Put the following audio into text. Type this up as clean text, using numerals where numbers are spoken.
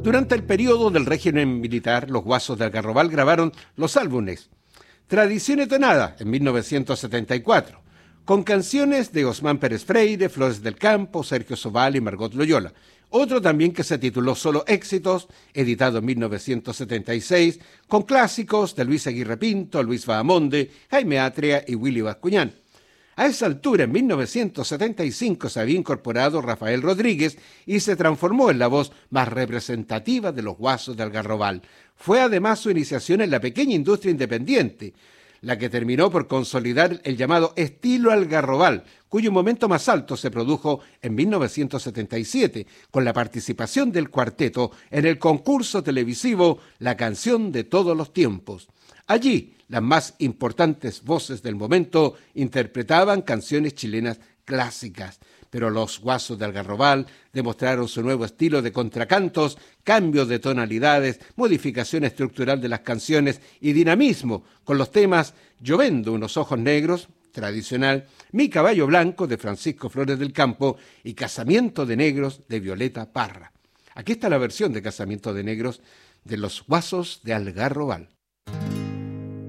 Durante el periodo del régimen militar, los Guasos de Algarrobal grabaron los álbumes Tradición y Tonada en 1974, con canciones de Osmán Pérez Freire, Flores del Campo, Sergio Sobal y Margot Loyola. Otro también que se tituló Solo Éxitos, editado en 1976, con clásicos de Luis Aguirre Pinto, Luis Bahamonde, Jaime Atria y Willy Bascuñán. A esa altura, en 1975, se había incorporado Rafael Rodríguez y se transformó en la voz más representativa de los Guasos de Algarrobal. Fue además su iniciación en la pequeña industria independiente, la que terminó por consolidar el llamado estilo Algarrobal, cuyo momento más alto se produjo en 1977, con la participación del cuarteto en el concurso televisivo La Canción de Todos los Tiempos. Allí, las más importantes voces del momento interpretaban canciones chilenas clásicas, pero los Guasos de Algarrobal demostraron su nuevo estilo de contracantos, cambios de tonalidades, modificación estructural de las canciones y dinamismo con los temas Llovendo unos ojos negros, tradicional, Mi caballo blanco, de Francisco Flores del Campo, y Casamiento de negros, de Violeta Parra. Aquí está la versión de Casamiento de negros de los Guasos de Algarrobal.